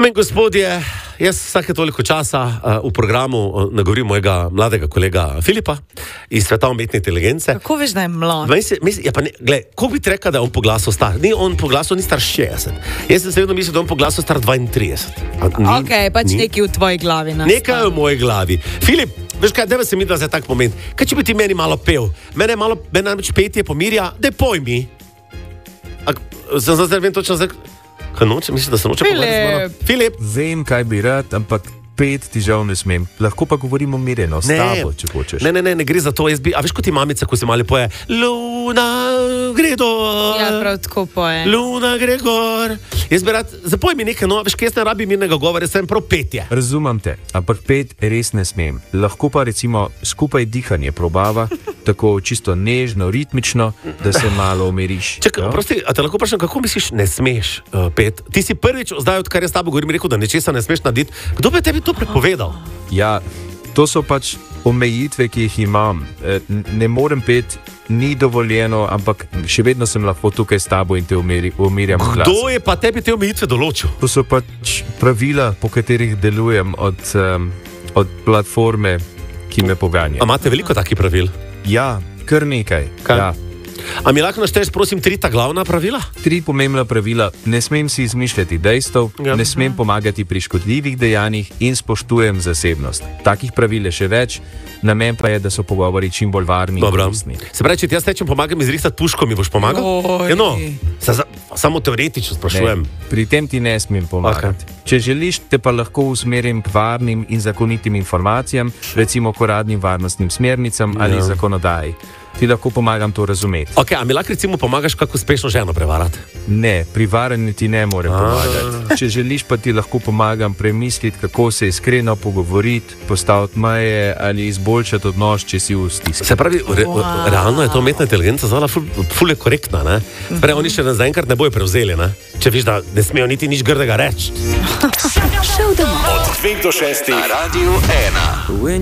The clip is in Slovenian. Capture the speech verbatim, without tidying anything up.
Gospe in gospodje, jaz vsake toliko časa uh, v programu uh, nagovorim mojega mladega kolega Filipa iz sveta umetne inteligence. Kako veš, da je mlad? Mislim, mislim, ja pa ne, gled, ko bi ti rekel, da je on po glasu star? Ni on po glasu, ni star šestdeset. Jaz sem se vedno mislil, da je on po glasu star dvaintrideset. Ni, ok, pač ni. nekaj v tvoji glavi nastaja. Nekaj v moji glavi. Filip, veš kaj, deva se mi da za tak moment. Kaj če bi ti meni malo pel? Mene malo, mene namreč petje pomirja, daj poj mi. Ak, sem zdaj vem točno zdaj... Kaj noče, mislim, da se noče pogovarjati z mano. Filip! Vem, kaj bi rad, ampak pet ti žal ne smem. Lahko pa govorimo mireno, s tabo, če hočeš. Ne, ne, ne, ne gre za to. Jaz bi, a veš, kot ti mamica, ko se mali poje, Luna gre dol. Ja, prav tako poje. Luna gre gor. Jaz bi rad, zapoj mi nekaj, no, veš, kaj jaz ne rabim mirnega govora, jaz sem prav petje. Razumem te, ampak pet res ne smem. Lahko pa recimo skupaj dihanje probava, tako čisto nežno, ritmično, da se malo umiriš. Čakaj, prosti, a te lahko vprašam, kako misliš, ne smeš, uh, pet? Ti si prvič, zdaj, odkar jaz s tabo govorim, rekel, da nečesa ne smeš narediti. Kdo bi tebi to prepovedal? Ja, to so pač omejitve, ki jih imam. Ne morem pet, ni dovoljeno, ampak še vedno sem lahko tukaj s tabo in te umiri, umirjam glas. Kdo je pa tebi te omejitve določil? To so pač pravila, po katerih delujem od, um, od platforme, ki me poganja. A imate veliko takih pravil? Ja, kar nekaj. Ja. A mi lahko našteješ, prosim, tri ta glavna pravila? Tri pomembna pravila. Ne smem si izmišljati dejstev, ja. Ne smem pomagati pri škodljivih dejanjih in spoštujem zasebnost. Takih pravil je še več, namen pa je, da so pogovori čim bolj varni in koristni. Se pravi, če ti jaz tečem pomagam izrihtati puško, mi boš pomagal? Ja, no, sa, samo teoretično sprašujem. Ne, pri tem ti ne smem pomagati. Okay. Če želiš, te pa lahko usmerim k varnim in zakonitim informacijam, recimo k uradnim varnostnim smernicam ja. Ali zakonodaji. Ti lahko pomagam to razumeti. Ok, a mi lahko recimo pomagaš, kako uspešno ženo prevarati? Ne, pri varanju ti ne morem pomagati. Če želiš, pa ti lahko pomagam premisliti, kako se iskreno pogovoriti, postaviti meje ali izboljšati odnos, če si v stiski. Se pravi, re, wow. realno je to umetna inteligenca zvala ful, ful je korektna, ne? Prej oni še zaenkrat ne bojo prevzeli, ne? Če viš, da ne smejo niti nič grdega reči. Od dveh do šestih na Radiu ena.